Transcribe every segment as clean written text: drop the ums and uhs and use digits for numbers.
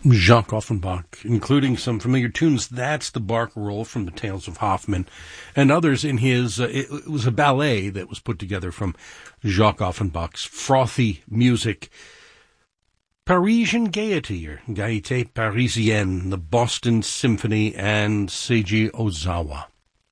Jacques Offenbach, including some familiar tunes. That's the Barcarolle from the Tales of Hoffmann, and others in his, it was a ballet that was put together from Jacques Offenbach's frothy music. Parisian Gaiety, or Gaieté Parisienne, the Boston Symphony, and Seiji Ozawa.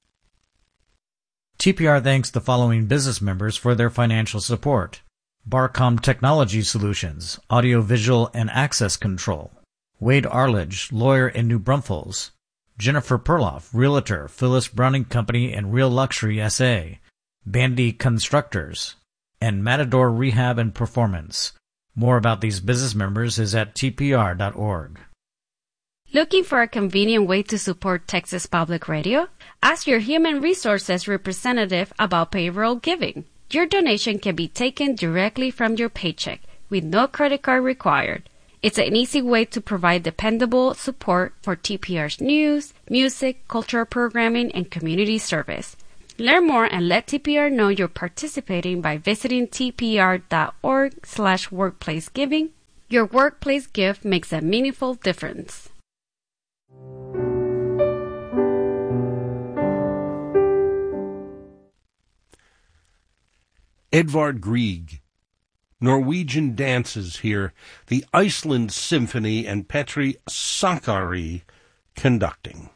TPR thanks the following business members for their financial support. Barcom Technology Solutions, Audiovisual and Access Control. Wade Arledge, lawyer in New Braunfels. Jennifer Perloff, realtor, Phyllis Browning Company and Real Luxury SA. Bandy Constructors. And Matador Rehab and Performance. More about these business members is at tpr.org. Looking for a convenient way to support Texas Public Radio? Ask your human resources representative about payroll giving. Your donation can be taken directly from your paycheck with no credit card required. It's an easy way to provide dependable support for TPR's news, music, cultural programming, and community service. Learn more and let TPR know you're participating by visiting tpr.org/workplacegiving. Your workplace gift makes a meaningful difference. Edvard Grieg, Norwegian dances here, the Iceland Symphony, and Petri Sakari conducting.